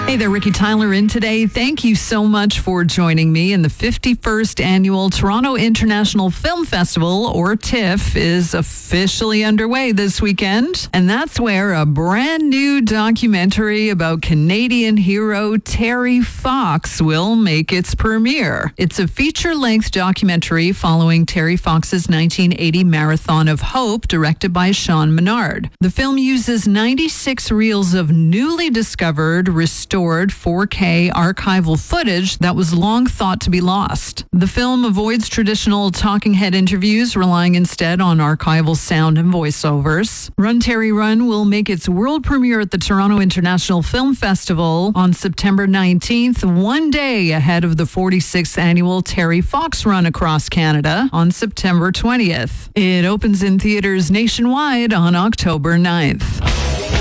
Hey there, Ricky Tyler in today. Thank you so much for joining me. And the 51st Annual Toronto International Film Festival, or TIFF, is officially underway this weekend. And that's where a brand new documentary about Canadian hero Terry Fox will make its premiere. It's a feature-length documentary following Terry Fox's 1980 Marathon of Hope, directed by Sean Menard. The film uses 96 reels of newly discovered, restored 4K archival footage that was long thought to be lost. The film avoids traditional talking head interviews, relying instead on archival sound and voiceovers. Run Terry Run will make its world premiere at the Toronto International Film Festival on September 19th, one day ahead of the 46th annual Terry Fox Run across Canada on September 20th. It opens in theaters nationwide on October 9th.